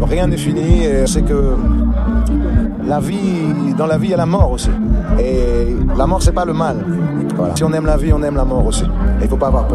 rien n'est fini. C'est que dans la vie, il y a la mort aussi. Et la mort, c'est pas le mal. Voilà. Si on aime la vie, on aime la mort aussi. Il faut pas avoir peur.